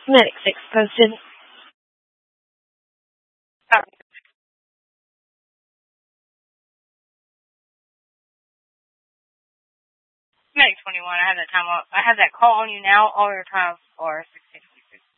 Medic 6 posted. Medic 21, I have that call on you now. All your time for 16.